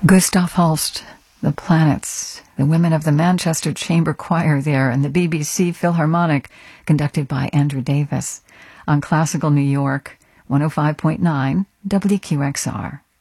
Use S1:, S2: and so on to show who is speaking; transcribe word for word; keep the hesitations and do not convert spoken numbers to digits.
S1: Gustav Holst, The Planets, the women of the Manchester Chamber Choir there, and the B B C Philharmonic, conducted by Andrew Davis, on Classical New York, one oh five point nine W Q X R.